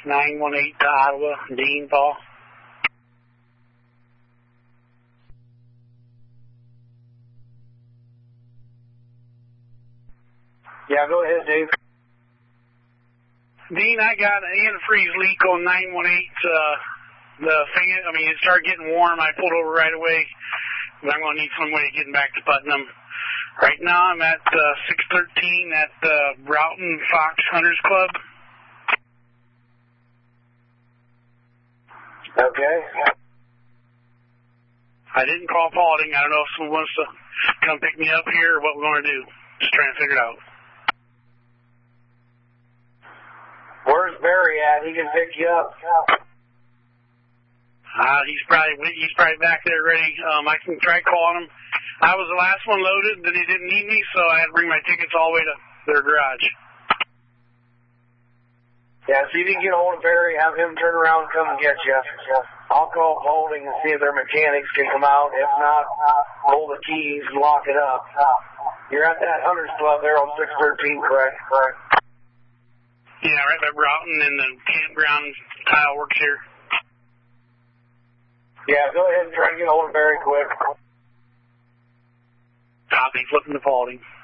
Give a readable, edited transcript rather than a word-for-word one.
918 to Ottawa. Dean, Paul. Yeah, go ahead, Dave. Dean, I got an antifreeze leak on 918. The fan, it started getting warm. I pulled over right away. But I'm going to need some way of getting back to Putnam. Right now I'm at 613 at the Broughton Fox Hunters Club. Okay. I didn't call Paulding. I don't know if someone wants to come pick me up here or what we're going to do. Just trying to figure it out. Where's Barry at? He can pick you up. He's probably back there ready. I can try calling him. I was the last one loaded, then he didn't need me, so I had to bring my tickets all the way to their garage. Yeah, so you can get a hold of Barry, have him turn around and come and get you. I'll call Paulding and see if their mechanics can come out. If not, roll the keys and lock it up. You're at that Hunters Club there on 613, correct? Yeah, right by Broughton and the campground tile works here. Yeah, go ahead and try to get a hold of Barry quick. Copy, flipping to Paulding.